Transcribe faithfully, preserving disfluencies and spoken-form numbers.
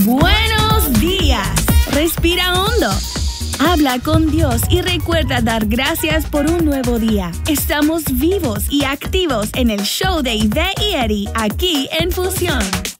Buenos días. Respira hondo. Habla con Dios y recuerda dar gracias por un nuevo día. Estamos vivos y activos en el show de Ivette y Eddie, aquí en Fusión.